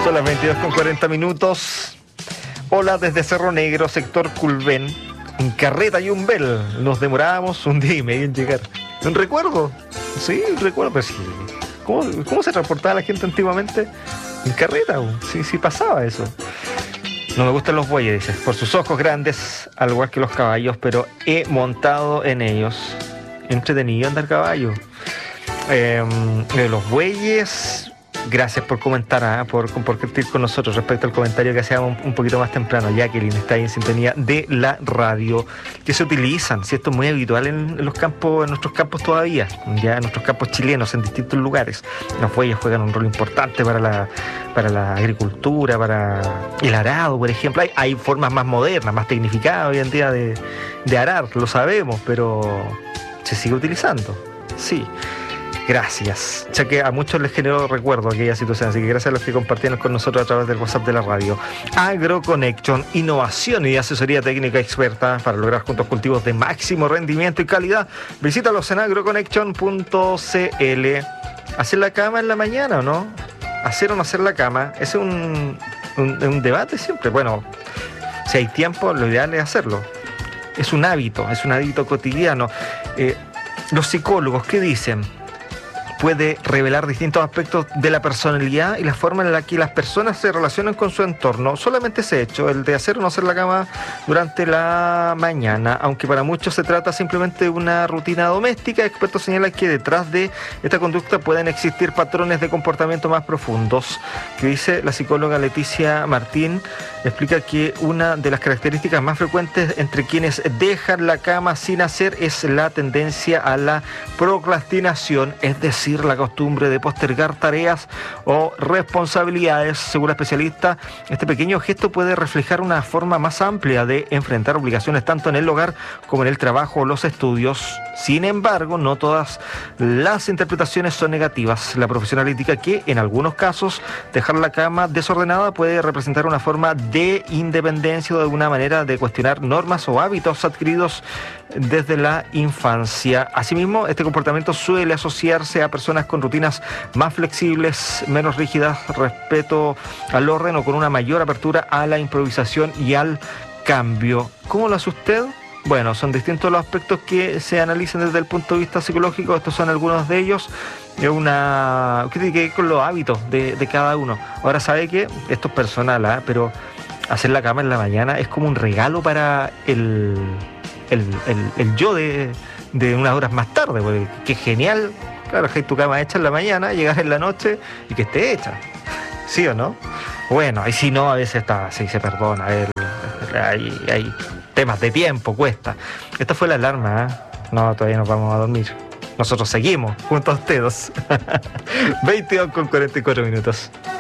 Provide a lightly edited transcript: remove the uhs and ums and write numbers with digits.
Son las 22:40. Hola desde Cerro Negro, sector Culven, en carreta y Umbel. Nos demorábamos un día y medio en llegar. ¿Un recuerdo? Sí, un recuerdo. Pero sí. ¿Cómo se transportaba la gente antiguamente? En carreta. Sí, pasaba eso. No me gustan los bueyes, dices, por sus ojos grandes, al igual que los caballos, pero he montado en ellos. Entretenido andar caballo. Los bueyes, gracias por comentar, por compartir con nosotros respecto al comentario que hacíamos un poquito más temprano. Jacqueline está ahí en sintonía de la radio, que se utilizan, si esto es muy habitual en los campos, en nuestros campos todavía, ya en nuestros campos chilenos, en distintos lugares. Los bueyes juegan un rol importante para la agricultura, para el arado, por ejemplo. Hay formas más modernas, más tecnificadas hoy en día de arar, lo sabemos, pero se sigue utilizando, sí. Gracias, ya que a muchos les generó recuerdo aquella situación, así que gracias a los que compartieron con nosotros a través del WhatsApp de la radio. AgroConnection, innovación y asesoría técnica experta para lograr juntos cultivos de máximo rendimiento y calidad. Visítalos en agroconnection.cl. ¿Hacer la cama en la mañana o no? ¿Hacer o no hacer la cama? Ese es un debate siempre. Bueno, si hay tiempo, lo ideal es hacerlo. Es un hábito cotidiano. Los psicólogos, ¿qué dicen? Puede revelar distintos aspectos de la personalidad y la forma en la que las personas se relacionan con su entorno. Solamente ese hecho, el de hacer o no hacer la cama durante la mañana, aunque para muchos se trata simplemente de una rutina doméstica, expertos señalan que detrás de esta conducta pueden existir patrones de comportamiento más profundos. Que dice la psicóloga Leticia Martín, explica que una de las características más frecuentes entre quienes dejan la cama sin hacer es la tendencia a la procrastinación, es decir, la costumbre de postergar tareas o responsabilidades. Según la especialista, este pequeño gesto puede reflejar una forma más amplia de enfrentar obligaciones tanto en el hogar como en el trabajo o los estudios. Sin embargo, no todas las interpretaciones son negativas. La profesional indica que en algunos casos dejar la cama desordenada puede representar una forma de independencia o de una manera de cuestionar normas o hábitos adquiridos desde la infancia. Asimismo, este comportamiento suele asociarse a personas con rutinas más flexibles, menos rígidas, respeto al orden o con una mayor apertura a la improvisación y al cambio. ¿Cómo lo hace usted? Bueno, son distintos los aspectos que se analizan desde el punto de vista psicológico. Estos son algunos de ellos. Es una... ¿Qué tiene que ver con los hábitos de cada uno? Ahora sabe que esto es personal, pero hacer la cama en la mañana es como un regalo para el yo de unas horas más tarde, porque qué genial. Claro, que hay tu cama hecha en la mañana, llegas en la noche y que esté hecha. ¿Sí o no? Bueno, y si no, a veces se perdona. Hay temas de tiempo, cuesta. Esta fue la alarma, No, todavía nos vamos a dormir. Nosotros seguimos junto a ustedes. 22:44.